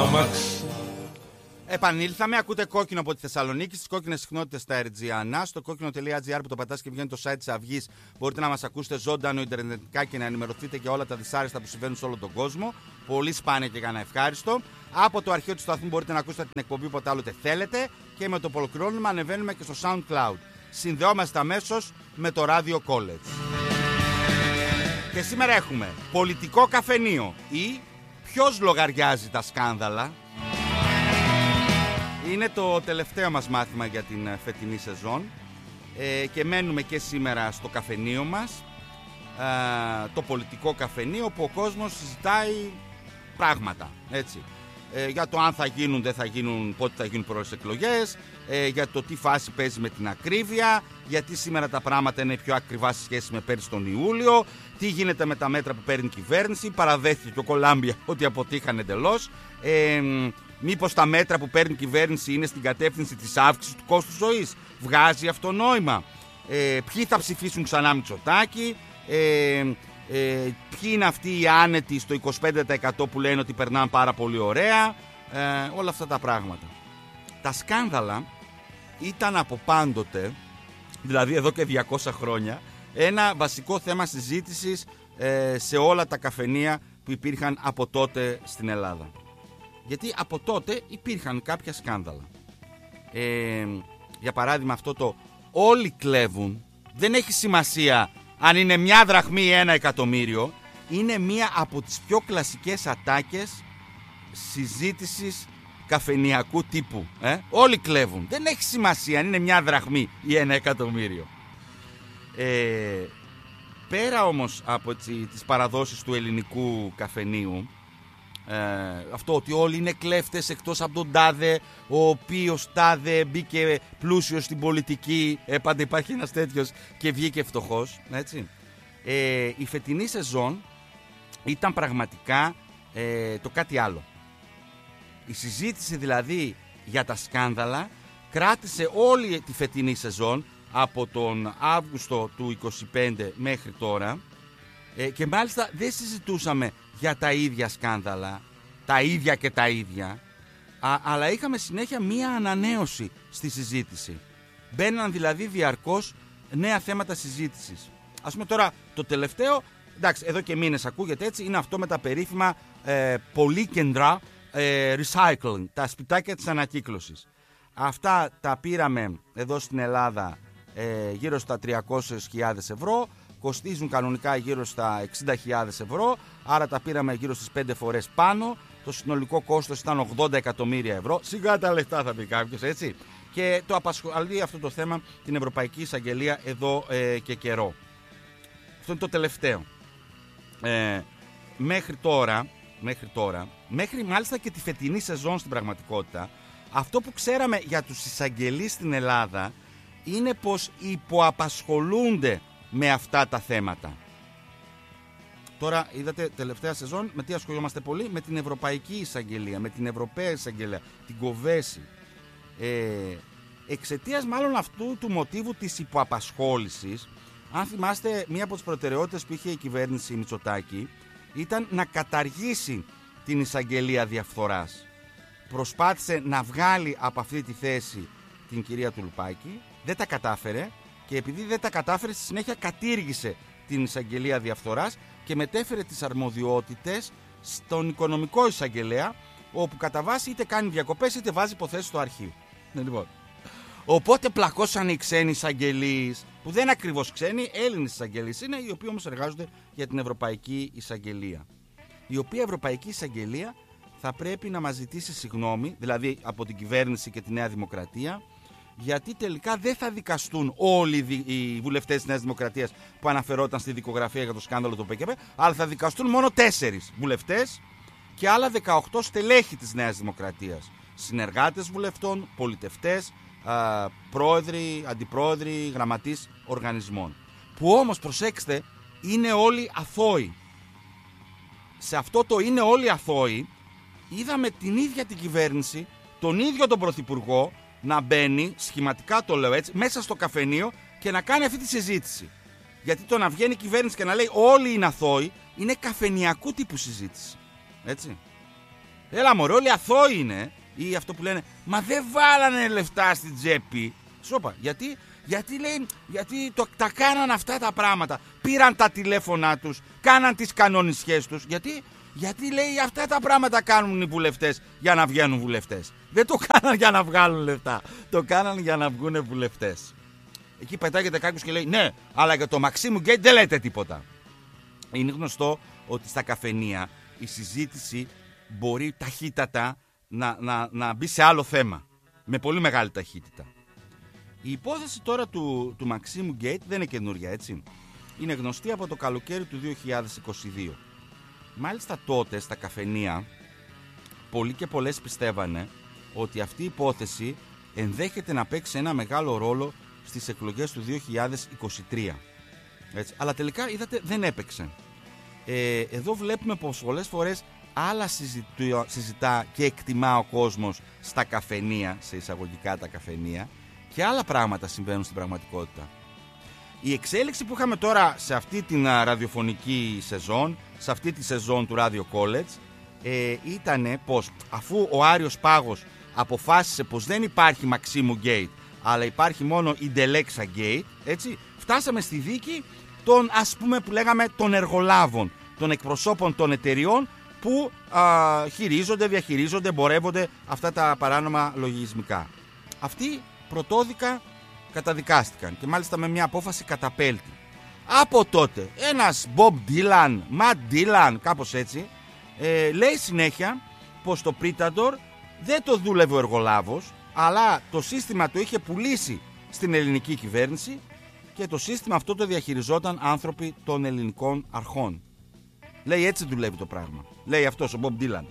αμάξι. Επανήλθαμε, ακούτε Κόκκινο από τη Θεσσαλονίκη, στις κόκκινες συχνότητες στα RGA. Στο κόκκινο.gr που το πατάς και βγαίνει το site της Αυγής, μπορείτε να μας ακούσετε ζωντανό ιντερνετικά και να ενημερωθείτε για όλα τα δυσάρεστα που συμβαίνουν σε όλο τον κόσμο. Πολύ σπάνια και κανένα ευχάριστο. Από το αρχείο του σταθμού μπορείτε να ακούσετε την εκπομπή όποτε άλλοτε θέλετε και με το που ολοκληρώνουμε ανεβαίνουμε και στο SoundCloud. Συνδεόμαστε αμέσως με το Radio College. Και σήμερα έχουμε πολιτικό καφενείο ή ποιος λογαριάζει τα σκάνδαλα. Είναι το τελευταίο μας μάθημα για την φετινή σεζόν και μένουμε και σήμερα στο καφενείο μας, το πολιτικό καφενείο που ο κόσμος συζητάει πράγματα, έτσι. Για το αν θα γίνουν, δεν θα γίνουν, πότε θα γίνουν πρώτες εκλογές, για το τι φάση παίζει με την ακρίβεια, γιατί σήμερα τα πράγματα είναι πιο ακριβά σε σχέση με πέρυσι τον Ιούλιο, τι γίνεται με τα μέτρα που παίρνει η κυβέρνηση, παραδέχθηκε και ο Κολάμπια ότι αποτύχαν εντελώς, μήπως τα μέτρα που παίρνει η κυβέρνηση είναι στην κατεύθυνση της αύξησης του κόστους ζωής, βγάζει αυτό νόημα, ποιοι θα ψηφίσουν ξανά Μητσοτάκη, ποιοι είναι αυτοί οι άνετοι στο 25% που λένε ότι περνάνε πάρα πολύ ωραία, όλα αυτά τα πράγματα. Τα σκάνδαλα ήταν από πάντοτε, δηλαδή εδώ και 200 χρόνια, ένα βασικό θέμα συζήτησης σε όλα τα καφενεία που υπήρχαν από τότε στην Ελλάδα. Γιατί από τότε υπήρχαν κάποια σκάνδαλα. Για παράδειγμα αυτό το όλοι κλέβουν, δεν έχει σημασία αν είναι μια δραχμή ή 1 εκατομμύριο, είναι μία από τις πιο κλασικές ατάκες συζήτησης καφενειακού τύπου. Όλοι κλέβουν, δεν έχει σημασία αν είναι μια δραχμή ή 1 εκατομμύριο. Πέρα όμως από τις παραδόσεις του ελληνικού καφενείου, αυτό ότι όλοι είναι κλέφτες εκτός από τον τάδε, ο οποίος τάδε μπήκε πλούσιος στην πολιτική, πάντα υπάρχει ένας τέτοιος και βγήκε φτωχός, έτσι. Η φετινή σεζόν ήταν πραγματικά το κάτι άλλο. Η συζήτηση δηλαδή για τα σκάνδαλα κράτησε όλη τη φετινή σεζόν από τον Αύγουστο του 25 μέχρι τώρα, και μάλιστα δεν συζητούσαμε για τα ίδια σκάνδαλα, τα ίδια και τα ίδια, αλλά είχαμε συνέχεια μία ανανέωση στη συζήτηση. Μπαίναν δηλαδή διαρκώς νέα θέματα συζήτησης. Ας πούμε τώρα το τελευταίο, εντάξει, εδώ και μήνες ακούγεται έτσι, είναι αυτό με τα περίφημα πολύκεντρα recycling, τα σπιτάκια της ανακύκλωσης. Αυτά τα πήραμε εδώ στην Ελλάδα γύρω στα 300.000 ευρώ, κοστίζουν κανονικά γύρω στα 60.000 ευρώ, άρα τα πήραμε γύρω στις 5 φορές πάνω. Το συνολικό κόστος ήταν 80 εκατομμύρια ευρώ. Σιγά τα λεφτά θα πει κάποιος, έτσι. Και το απασχολεί αυτό το θέμα την Ευρωπαϊκή Εισαγγελία εδώ και καιρό. Αυτό είναι το τελευταίο. Μέχρι μάλιστα και τη φετινή σεζόν στην πραγματικότητα, αυτό που ξέραμε για τους εισαγγελείς στην Ελλάδα είναι πως υποαπασχολούνται με αυτά τα θέματα. Τώρα είδατε τελευταία σεζόν με τι ασχολιόμαστε πολύ, με την Ευρωπαϊκή Εισαγγελία, με την Ευρωπαία Εισαγγελία, την Κοβέση. Εξαιτίας μάλλον αυτού του μοτίβου της υποαπασχόλησης, αν θυμάστε, μία από τις προτεραιότητες που είχε η κυβέρνηση Μητσοτάκη ήταν να καταργήσει την Εισαγγελία Διαφθοράς. Προσπάθησε να βγάλει από αυτή τη θέση την κυρία Τουλουπάκη, δεν τα κατάφερε, και επειδή δεν τα κατάφερε στη συνέχεια κατήργησε την Εισαγγελία Διαφθοράς και μετέφερε τις αρμοδιότητες στον οικονομικό εισαγγελέα, όπου κατά βάση είτε κάνει διακοπές είτε βάζει υποθέσεις στο αρχείο. Λοιπόν. Οπότε πλακώσαν οι ξένοι εισαγγελείς, που δεν είναι ακριβώς ξένοι, Έλληνες εισαγγελείς είναι, οι οποίοι όμως εργάζονται για την Ευρωπαϊκή Εισαγγελία. Η οποία Ευρωπαϊκή Εισαγγελία θα πρέπει να μας ζητήσει συγγνώμη, δηλαδή από την κυβέρνηση και τη Νέα Δημοκρατία, γιατί τελικά δεν θα δικαστούν όλοι οι βουλευτές της Νέας Δημοκρατίας που αναφερόταν στη δικογραφία για το σκάνδαλο του ΠΚΠ, αλλά θα δικαστούν μόνο 4 βουλευτές και άλλα 18 στελέχη της Νέας Δημοκρατίας. Συνεργάτες βουλευτών, πολιτευτές, πρόεδροι, αντιπρόεδροι, γραμματείς οργανισμών. Που όμως, προσέξτε, είναι όλοι αθώοι. Σε αυτό το είναι όλοι αθώοι, είδαμε την ίδια την κυβέρνηση, τον ίδιο τον Πρωθυπουργό, να μπαίνει, σχηματικά το λέω έτσι, μέσα στο καφενείο και να κάνει αυτή τη συζήτηση. Γιατί το να βγαίνει η κυβέρνηση και να λέει όλοι είναι αθώοι, είναι καφενειακού τύπου συζήτηση. Έτσι. Έλα μωρέ, όλοι αθώοι είναι. Ή αυτό που λένε, μα δεν βάλανε λεφτά στην τσέπη. Σόπα, γιατί λέει, γιατί τα κάναν αυτά τα πράγματα. Πήραν τα τηλέφωνά τους, κάναν τις κανονισιές τους. Γιατί λέει αυτά τα πράγματα κάνουν οι βουλευτές για να βγαίνουν βουλευτές. Δεν το κάναν για να βγάλουν λεφτά. Το κάναν για να βγουν βουλευτές. Εκεί πετάγεται κάποιος και λέει, ναι, αλλά για το Μαξίμου Γκέιτ δεν λέτε τίποτα. Είναι γνωστό ότι στα καφενεία η συζήτηση μπορεί ταχύτατα να μπει σε άλλο θέμα. Με πολύ μεγάλη ταχύτητα. Η υπόθεση τώρα του Μαξίμου Γκέιτ δεν είναι καινούρια, έτσι. Είναι γνωστή από το καλοκαίρι του 2022. Μάλιστα τότε στα καφενεία πολλοί και πολλές πιστεύανε ότι αυτή η υπόθεση ενδέχεται να παίξει ένα μεγάλο ρόλο στις εκλογές του 2023. Έτσι. Αλλά τελικά είδατε δεν έπαιξε. Εδώ βλέπουμε πως πολλές φορές άλλα συζητά και εκτιμά ο κόσμος στα καφενεία, σε εισαγωγικά τα καφενεία, και άλλα πράγματα συμβαίνουν στην πραγματικότητα. Η εξέλιξη που είχαμε τώρα σε αυτή την ραδιοφωνική σεζόν, σε αυτή τη σεζόν του Radio College, ήταν πως αφού ο Άριος Πάγος αποφάσισε πως δεν υπάρχει Μαξίμου Gate, αλλά υπάρχει μόνο η Ντελέξα Gate, έτσι, φτάσαμε στη δίκη των, ας πούμε, που λέγαμε των εργολάβων, των εκπροσώπων των εταιριών που διαχειρίζονται, εμπορεύονται αυτά τα παράνομα λογισμικά. Αυτοί πρωτόδικα καταδικάστηκαν και μάλιστα με μια απόφαση καταπέλτη. Από τότε ένας Bob Dylan, Matt Dylan, κάπως έτσι, λέει συνέχεια πως το Predator δεν το δούλευε ο εργολάβος, αλλά το σύστημα το είχε πουλήσει στην ελληνική κυβέρνηση και το σύστημα αυτό το διαχειριζόταν άνθρωποι των ελληνικών αρχών. Λέει έτσι δουλεύει το πράγμα. Λέει αυτός ο Bob Dylan.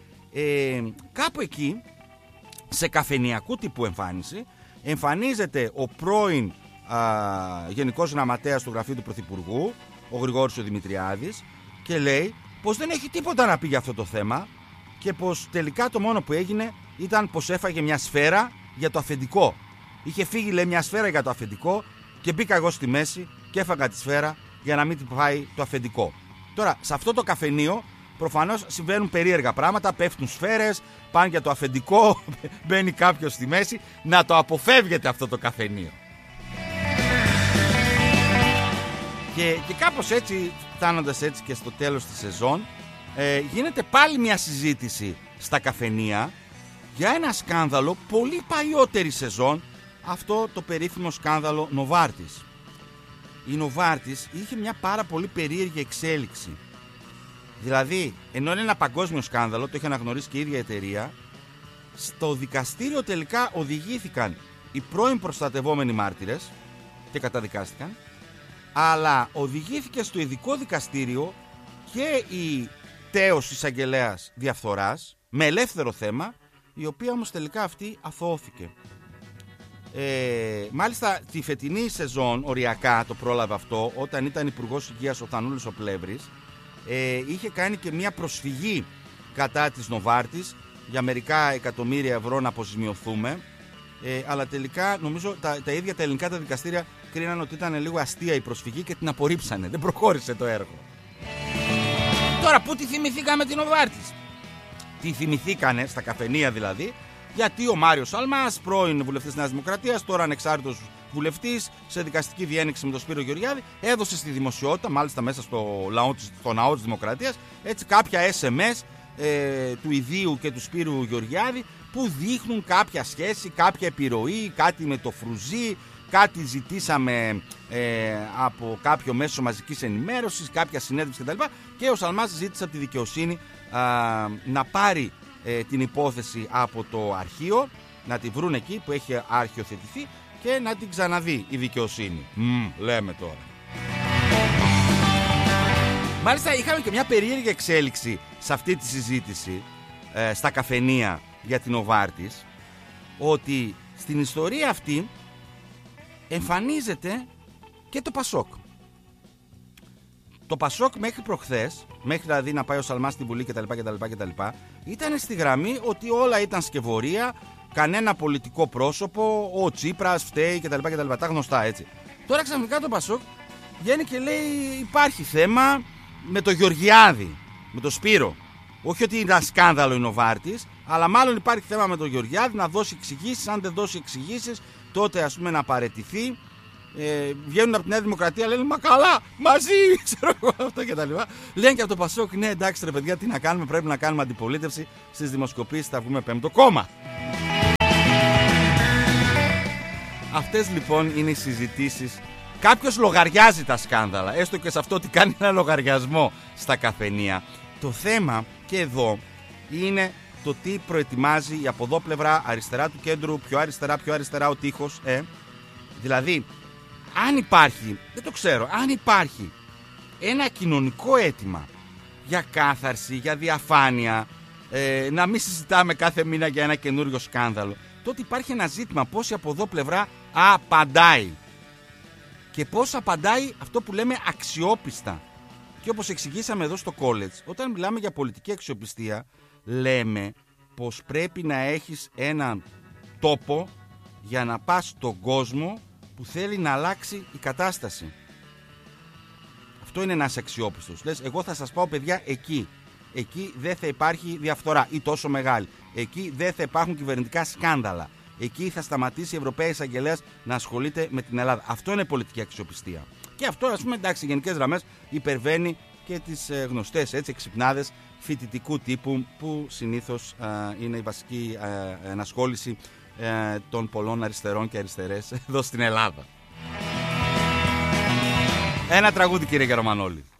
Κάπου εκεί, σε καφενειακού τύπου εμφάνιση, εμφανίζεται ο πρώην Γενικός Γραμματέας του Γραφείου του Πρωθυπουργού, ο Γρηγόρης ο Δημητριάδης, και λέει πως δεν έχει τίποτα να πει για αυτό το θέμα και πως τελικά το μόνο που έγινε ήταν πως έφαγε μια σφαίρα για το αφεντικό. Είχε φύγει, λέει, μια σφαίρα για το αφεντικό και μπήκα εγώ στη μέση και έφαγα τη σφαίρα για να μην την φάει το αφεντικό. Τώρα, σε αυτό το καφενείο προφανώς συμβαίνουν περίεργα πράγματα, πέφτουν σφαίρες, πάνε για το αφεντικό, μπαίνει κάποιος στη μέση. Να το αποφεύγετε αυτό το καφενείο. Και κάπως έτσι, φτάνοντας έτσι και στο τέλος της σεζόν, γίνεται πάλι μια συζήτηση στα καφενεία για ένα σκάνδαλο πολύ παλιότερη σεζόν, αυτό το περίφημο σκάνδαλο Νοβάρτης. Η Νοβάρτης είχε μια πάρα πολύ περίεργη εξέλιξη. Δηλαδή, ενώ είναι ένα παγκόσμιο σκάνδαλο, το είχε αναγνωρίσει και η ίδια εταιρεία, στο δικαστήριο τελικά οδηγήθηκαν οι πρώην προστατευόμενοι μάρτυρες και καταδικάστηκαν, αλλά οδηγήθηκε στο ειδικό δικαστήριο και η τέος εισαγγελέας διαφθοράς με ελεύθερο θέμα, η οποία όμως τελικά αυτή αθώθηκε. Μάλιστα τη φετινή σεζόν οριακά το πρόλαβε αυτό, όταν ήταν υπουργός υγείας ο Θανούλης ο Πλεύρης, είχε κάνει και μια προσφυγή κατά της Νοβάρτης για μερικά εκατομμύρια ευρώ να αποζημιωθούμε, αλλά τελικά νομίζω τα ίδια τα ελληνικά τα δικαστήρια κρίναν ότι ήταν λίγο αστεία η προσφυγή και την απορρίψανε, δεν προχώρησε το έργο. Τώρα πού τη θυμηθήκαμε την Νοβάρτης? Τη θυμηθήκανε στα καφενεία δηλαδή, γιατί ο Μάριος Αλμάς, πρώην βουλευτής της Νέας Δημοκρατίας, τώρα ανεξάρτητος βουλευτής, σε δικαστική διένεξη με τον Σπύρο Γεωργιάδη, έδωσε στη δημοσιότητα, μάλιστα μέσα στο ναό της Δημοκρατίας, έτσι κάποια SMS του ιδίου και του Σπύρου Γεωργιάδη που δείχνουν κάποια σχέση, κάποια επιρροή, κάτι με το Φρουζί, κάτι ζητήσαμε από κάποιο μέσο μαζικής ενημέρωσης, κάποια συνέντευξη κτλ. Και ο Σαλμάς ζήτησε από τη δικαιοσύνη να πάρει την υπόθεση από το αρχείο, να τη βρουν εκεί που έχει αρχιοθετηθεί και να την ξαναδεί η δικαιοσύνη. Λέμε τώρα. Μάλιστα είχαμε και μια περίεργη εξέλιξη σε αυτή τη συζήτηση στα καφενεία για την Νοβάρτης, ότι στην ιστορία αυτή εμφανίζεται και το Πασόκ. Το Πασόκ μέχρι προχθές, μέχρι δηλαδή να πάει ο Σαλμάς στην Βουλή κτλ, ήταν στη γραμμή ότι όλα ήταν σκευωρία, κανένα πολιτικό πρόσωπο, ο Τσίπρας φταίει κτλ. Τα γνωστά έτσι. Τώρα ξαφνικά το Πασόκ βγαίνει και λέει υπάρχει θέμα με το Γεωργιάδη, με το Σπύρο. Όχι ότι είναι σκάνδαλο είναι ο Βάρτης, αλλά μάλλον υπάρχει θέμα με τον Γεωργιάδη να δώσει εξηγήσεις. Αν δεν δώσει εξηγήσεις, τότε ας πούμε να παραιτηθεί. Βγαίνουν από τη Νέα Δημοκρατία, λένε μα καλά, μαζί, ξέρω εγώ αυτό και τα λοιπά. Λένε και από το Πασόκ, ναι εντάξει ρε παιδιά, τι να κάνουμε, πρέπει να κάνουμε αντιπολίτευση. Στις δημοσκοπήσεις θα βγούμε 5ο κόμμα. Αυτές λοιπόν είναι οι συζητήσεις. Κάποιος λογαριάζει τα σκάνδαλα, έστω και σε αυτό ότι κάνει ένα λογαριασμό στα καφενεία. Το θέμα και εδώ είναι το τι προετοιμάζει η από εδώ πλευρά, αριστερά του κέντρου, πιο αριστερά ο τείχος. Δηλαδή, αν υπάρχει, δεν το ξέρω, αν υπάρχει ένα κοινωνικό αίτημα για κάθαρση, για διαφάνεια, να μην συζητάμε κάθε μήνα για ένα καινούριο σκάνδαλο, τότε υπάρχει ένα ζήτημα πώς η από εδώ πλευρά απαντάει. Και πώς απαντάει αυτό που λέμε αξιόπιστα. Και όπως εξηγήσαμε εδώ στο college, όταν μιλάμε για πολιτική αξιοπιστία, λέμε πως πρέπει να έχεις έναν τόπο για να πας στον κόσμο που θέλει να αλλάξει η κατάσταση. Αυτό είναι ένας αξιόπιστος. Λες, εγώ θα σας πάω παιδιά εκεί. Εκεί δεν θα υπάρχει διαφθορά ή τόσο μεγάλη. Εκεί δεν θα υπάρχουν κυβερνητικά σκάνδαλα. Εκεί θα σταματήσει η Ευρωπαία Εισαγγελέας να ασχολείται με την Ελλάδα. Αυτό είναι πολιτική αξιοπιστία. Και αυτό, ας πούμε, εντάξει, γενικές γραμμές υπερβαίνει και τις γνωστές εξυπνάδες φοιτητικού τύπου που συνήθως είναι η βασική ενασχόληση των πολλών αριστερών και αριστερές εδώ στην Ελλάδα. Ένα τραγούδι, κύριε Γερομανόλη.